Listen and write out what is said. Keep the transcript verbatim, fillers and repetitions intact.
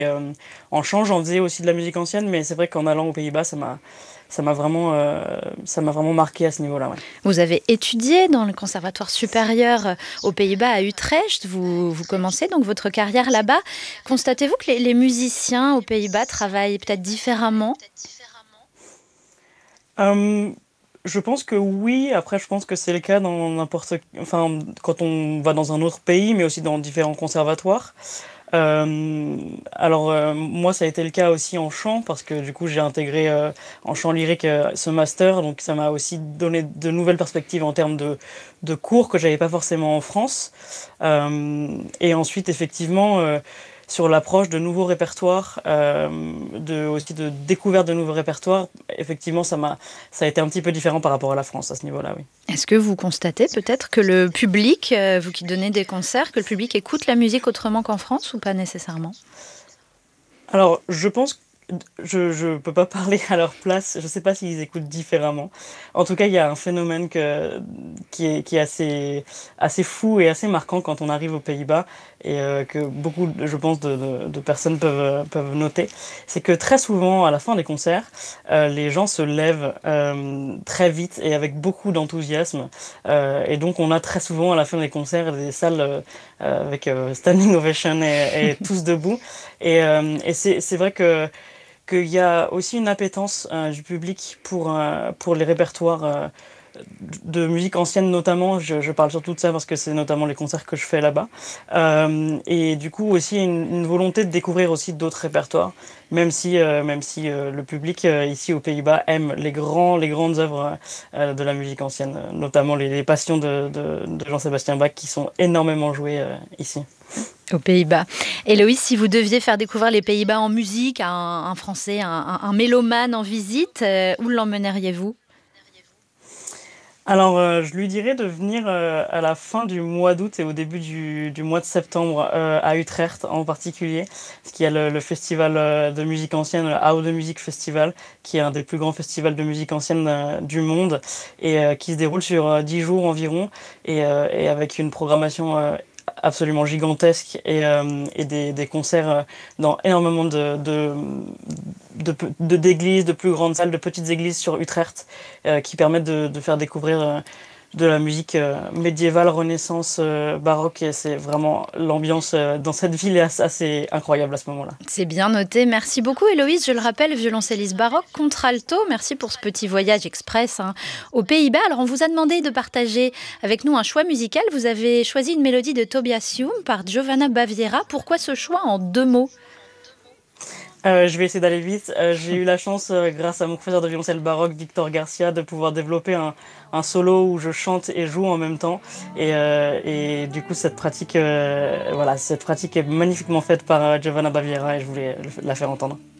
euh, en chant, j'en faisais aussi de la musique ancienne, mais c'est vrai qu'en allant aux Pays-Bas, ça m'a, ça m'a vraiment, euh, ça m'a vraiment marqué à ce niveau-là. Ouais. Vous avez étudié dans le conservatoire supérieur euh, aux Pays-Bas à Utrecht. Vous, vous commencez donc votre carrière là-bas. Constatez-vous que les, les musiciens aux Pays-Bas travaillent peut-être différemment? Euh, je pense que oui. Après, je pense que c'est le cas dans n'importe, enfin, quand on va dans un autre pays, mais aussi dans différents conservatoires. Euh, alors euh, moi ça a été le cas aussi en chant parce que du coup j'ai intégré euh, en chant lyrique euh, ce master, donc ça m'a aussi donné de nouvelles perspectives en termes de, de cours que j'avais pas forcément en France. Euh, et ensuite effectivement euh, sur l'approche de nouveaux répertoires, euh, de, aussi de découverte de nouveaux répertoires, effectivement ça m'a ça a été un petit peu différent par rapport à la France à ce niveau-là, oui. Est-ce que vous constatez peut-être que le public, euh, vous qui donnez des concerts, que le public écoute la musique autrement qu'en France ou pas nécessairement? Alors, je pense que je je peux pas parler à leur place. Je sais pas s'ils écoutent différemment. En tout cas, il y a un phénomène que, qui est, qui est assez, assez fou et assez marquant quand on arrive aux Pays-Bas et euh, que beaucoup, de- je pense, de, de, de personnes peuvent, peuvent noter. C'est que très souvent, à la fin des concerts, euh, les gens se lèvent euh, très vite et avec beaucoup d'enthousiasme. Euh, et donc, on a très souvent, à la fin des concerts, des salles euh, avec euh, standing ovation et, et tous debout. Et, euh, et c'est, c'est vrai que qu'il y a aussi une appétence euh, du public pour, euh, pour les répertoires euh, de musique ancienne notamment. Je, je parle surtout de ça parce que c'est notamment les concerts que je fais là-bas. Euh, et du coup aussi une, une volonté de découvrir aussi d'autres répertoires, même si, euh, même si euh, le public euh, ici aux Pays-Bas aime les, grands, les grandes œuvres euh, de la musique ancienne, notamment les, les Passions de, de, de Jean-Sébastien Bach qui sont énormément jouées euh, ici. Aux Pays-Bas. Héloïse, si vous deviez faire découvrir les Pays-Bas en musique à un, un Français, un, un- un mélomane en visite, euh, où l'emmèneriez-vous? Alors, euh, je lui dirais de venir euh, à la fin du mois d'août et au début du, du mois de septembre euh, à Utrecht en particulier, parce qu'il y a le, le festival euh, de musique ancienne, le Oude Music Festival, qui est un des plus grands festivals de musique ancienne euh, du monde et euh, qui se déroule sur euh, dix jours environ et, euh, et avec une programmation euh, absolument gigantesque et, euh, et des, des concerts euh, dans énormément de, de, de, de- d'églises, de plus grandes salles, de petites églises sur Utrecht euh, qui permettent de, de faire découvrir euh, de la musique euh, médiévale, Renaissance, euh, baroque. Et c'est vraiment l'ambiance euh, dans cette ville est assez, assez incroyable à ce moment-là. C'est bien noté. Merci beaucoup, Héloïse. Je le rappelle, violoncelliste baroque, contralto. Merci pour ce petit voyage express hein, aux Pays-Bas. Alors, on vous a demandé de partager avec nous un choix musical. Vous avez choisi une mélodie de Tobias Hume par Giovanna Baviera. Pourquoi ce choix en deux mots? Euh, je vais essayer d'aller vite. Euh, j'ai eu la chance, euh, grâce à mon professeur de violoncelle baroque, Victor Garcia, de pouvoir développer un, un solo où je chante et joue en même temps. Et, euh, et du coup, cette pratique, euh, voilà, cette pratique est magnifiquement faite par euh, Giovanna Baviera et je voulais la faire entendre.